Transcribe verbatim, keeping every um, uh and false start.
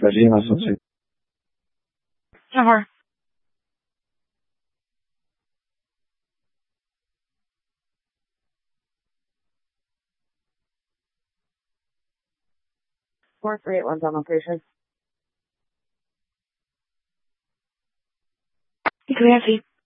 Скажи на случай. Ага. Four three eight one's on location. Grandfie.